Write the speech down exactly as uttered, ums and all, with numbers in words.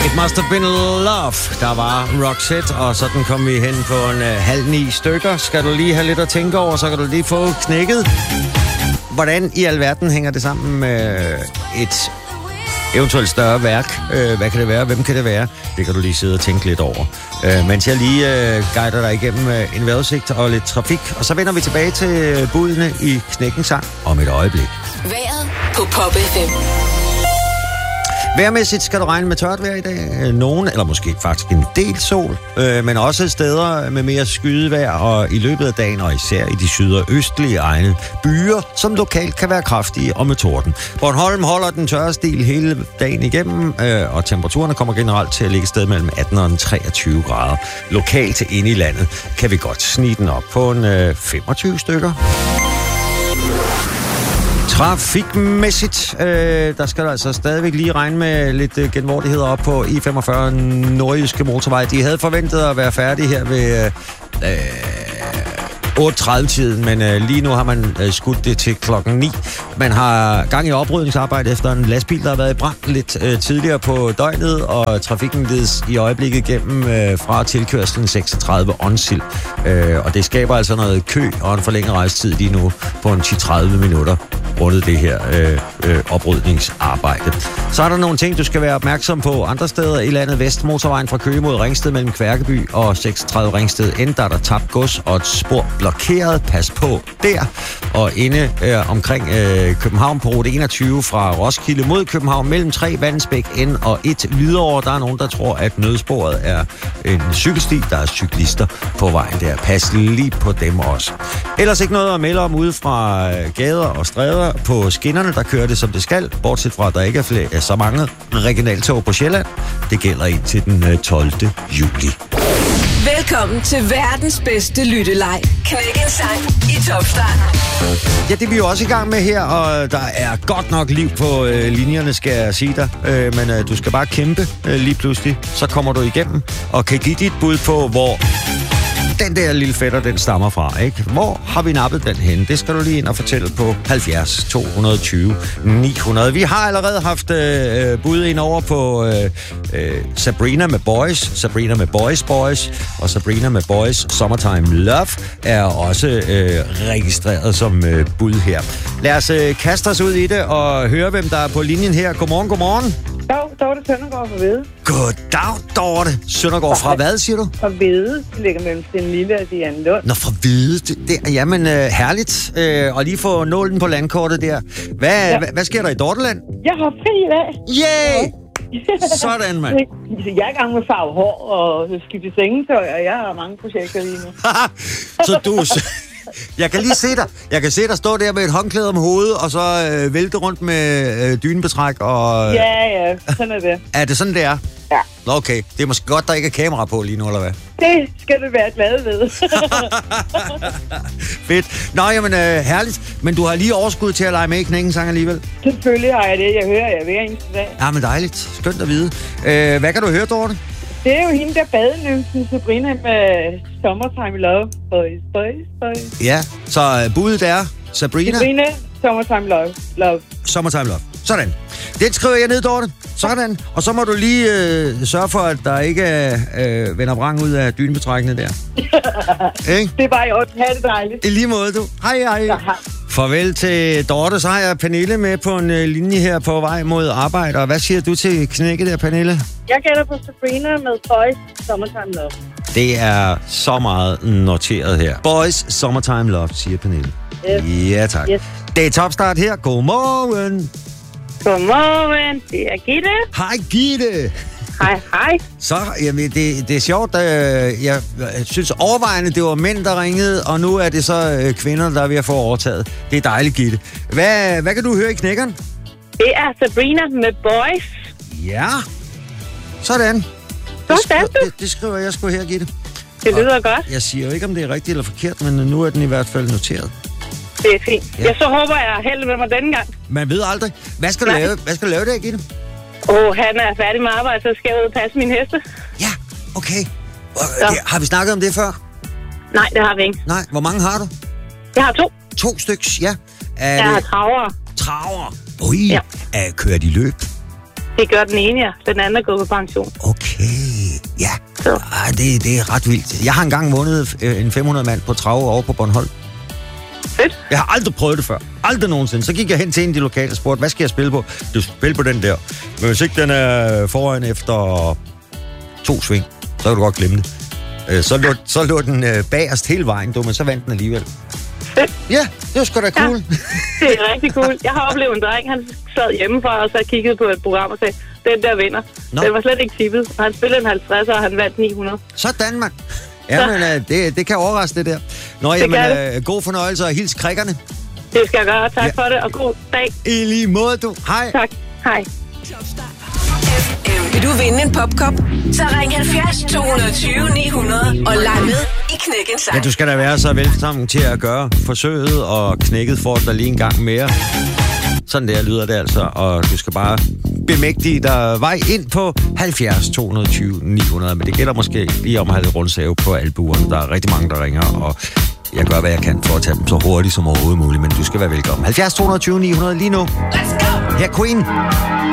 It must have been love. Der var Roxette, og sådan kom vi hen på en uh, halv ni stykker. Skal du lige have lidt at tænke over, så kan du lige få knækket. Hvordan i alverden hænger det sammen med et eventuelt større værk? Uh, hvad kan det være? Hvem kan det være? Det kan du lige sidde og tænke lidt over. Uh, mens jeg lige uh, guider dig igennem uh, en vejrudsigt og lidt trafik. Og så vender vi tilbage til budene i Knækkens Sang om et øjeblik. Vejret på Pop F M. Vejrmæssigt skal du regne med tørt vejr i dag. Nogen, eller måske faktisk en del sol, øh, men også steder med mere skydevejr, og i løbet af dagen, og især i de syd- og østlige egne, byer, som lokalt kan være kraftige og med torden. Bornholm holder den tørre stil hele dagen igennem, øh, og temperaturerne kommer generelt til at ligge et sted mellem atten og treogtyve grader. Lokalt inde i landet kan vi godt snige den op på en øh, femogtyve stykker. Trafikmæssigt, øh, der skal du altså stadigvæk lige regne med lidt øh, genvordigheder op på I femogfyrre Nordjyske Motorvej. De havde forventet at være færdige her ved øh, otte tredive-tiden, men øh, lige nu har man øh, skudt det til klokken ni. Man har gang i oprydningsarbejde efter en lastbil, der har været i brand lidt øh, tidligere på døgnet, og trafikken ledes i øjeblikket gennem øh, fra tilkørslen seksogtredive Onsild. Øh, og det skaber altså noget kø og en forlænget rejsetid lige nu på en ti til tredive minutter rundet det her øh, øh, oprydningsarbejde. Så er der nogle ting, du skal være opmærksom på andre steder i landet. Vestmotorvejen fra Køge mod Ringsted mellem Kværkeby og seksogtredive Ringsted N, der er der tabt gods og et spor blokeret. Pas på der. Og inde øh, omkring øh, København på rute enogtyve fra Roskilde mod København mellem tre Vandensbæk N og et Hvidovre. Der er nogen, der tror, at nødsporet er en cykelsti. Der er cyklister på vejen der. Pas lige på dem også. Ellers ikke noget at melde om ude fra gader og stræder på skinnerne. Der kører det, som det skal. Bortset fra, at der ikke er, flere, er så mange regionaltog på Sjælland. Det gælder indtil den tolvte juli. Velkommen til verdens bedste lytteleg. Knækkens Sang i Topstart. Ja, det er vi jo også i gang med her, og der er godt nok liv på øh, linjerne, skal jeg sige dig. Øh, men øh, du skal bare kæmpe øh, lige pludselig. Så kommer du igennem og kan give dit bud på, hvor den der lille fætter, den stammer fra, ikke? Hvor har vi nappet den henne? Det skal du lige ind og fortælle på halvfjerds to tyve ni hundrede. Vi har allerede haft øh, bud ind over på øh, øh, Sabrina med Boys, Sabrina med Boys Boys, og Sabrina med Boys Summertime Love er også øh, registreret som øh, bud her. Lad os øh, kaste os ud i det og høre, hvem der er på linjen her. Godmorgen, godmorgen. Dag, Dorte Søndergaard fra Hvede. Goddag, Dorte Søndergaard fra hvad, siger du? Fra Hvede. Det ligger mellem Sten Lille og Diane Lund. Nå, fra Hvede. Det, det, jamen, øh, herligt. Øh, og lige få nålen på landkortet der. Hvad, ja. hvad, hvad sker der i Dorteland? Jeg har fri i dag. Yay! Sådan, mand. Jeg er i gang med farve hår og skifte sengetøj, og jeg har mange projekter lige nu. Så du... Jeg kan lige se dig. Jeg kan se dig stå der med et håndklæde om hovedet, og så øh, vælte rundt med øh, dynebetræk og... Ja, ja. Sådan er det. Er det sådan, det er? Ja. Okay. Det er måske godt, der ikke er kamera på lige nu, eller hvad? Det skal du være glad ved. Fedt. Nå, jamen, øh, herligt. Men du har lige overskud til at lege med i Knækkens Sang alligevel? Selvfølgelig har jeg det. Jeg hører jeg hver eneste dag. Ja, men dejligt. Skønt at vide. Øh, hvad kan du høre, Dorte? Det er jo hende, der badenymfen Sabrina med Summertime Love. Boys, boys, boys. Ja, så uh, budet er Sabrina. Sabrina, Summertime Love. Love. Summertime Love. Sådan. Den skriver jeg ned, Dorte. Sådan. Og så må du lige øh, sørge for, at der ikke øh, vender vrang ud af dynebetrækkene der. Ikke? Det er bare i orden. Ha' det dejligt. I lige måde, du. Hej, hej. Ja, hej. Farvel til Dorte. Så har jeg Pernille med på en øh, linje her på vej mod arbejde. Og hvad siger du til knækket der, Pernille? Jeg gælder på Sabrina med Boys Summertime Love. Det er så meget noteret her. Boys Summertime Love, siger Pernille. Yes. Ja, tak. Yes. Det er Topstart her. Godmorgen. Godmorgen. Det er Gitte. Hej, Gitte. Hej, hej. Så, jamen, det, det er sjovt. Øh, jeg, jeg synes overvejende, det var mænd, der ringede, og nu er det så øh, kvinder, der er ved at få overtaget. Det er dejligt, Gitte. Hvad, hvad kan du høre i knækkeren? Det er Sabrina med Boys. Ja. Sådan. Så Det, sagde skri- du. det, det skriver jeg sgu her, Gitte. Det lyder og godt. Jeg siger jo ikke, om det er rigtigt eller forkert, men nu er den i hvert fald noteret. Det er fint. Ja. Jeg så håber, jeg er heldig med mig denne gang. Man ved aldrig. Hvad skal du Nej. lave? Hvad skal du lave der, Gitte? Åh, oh, han er færdig med arbejde, så skal jeg ud og passe mine heste. Ja, okay. Og, det, har vi snakket om det før? Nej, det har vi ikke. Nej, hvor mange har du? Jeg har to. To styks, ja. Er Jeg har det traver. traver? Ui, Ja. er, kører de løb? Det gør den ene, ja. Den anden er gået på pension. Okay, ja. Så. Ej, det, det er ret vildt. Jeg har engang vundet øh, en fem hundrede mand på trave over på Bornholm. Fedt. Jeg har aldrig prøvet det før. Aldrig nogensinde. Så gik jeg hen til en af de lokale og spurgte, hvad skal jeg spille på? Du skal spille på den der. Men hvis ikke den er foran efter to sving, så kan du godt glemme det. Øh, så, lå, så lå den øh, bagerst hele vejen, du, men så vandt den alligevel. Fedt. Ja, det var sgu da cool. Ja, det er rigtig cool. Jeg har oplevet en dreng, han sad hjemmefra og så kiggede på et program og sagde, den der vinder. Nå. Den var slet ikke tippet. Han spillede en halvtreds, og han vandt ni hundrede. Sådan, mand. Ja, men øh, det, det kan overraske det der. Nå, det jamen, øh, god fornøjelse og hils krikkerne. Det skal jeg gøre. Tak ja. for det, og god dag. I lige måde, du. Hej. Tak. Hej. Vil du vinde en popkop? Så ring halvfjerds to tyve ni hundrede og leg med i Knæk en Sang. Ja, du skal da være så velkommen til at gøre forsøget, og knækket får dig lige en gang mere. Sådan der lyder det altså, og du skal bare bemægtige dig vej ind på halvfjerds to tyve ni hundrede, men det gælder måske lige om at have lidt rundsave på albuerne. Der er rigtig mange, der ringer, og jeg gør, hvad jeg kan for at tage dem så hurtigt som overhovedet muligt, men du skal være velkommen. halvfjerds to tyve ni hundrede lige nu. Let's go! Her Queen.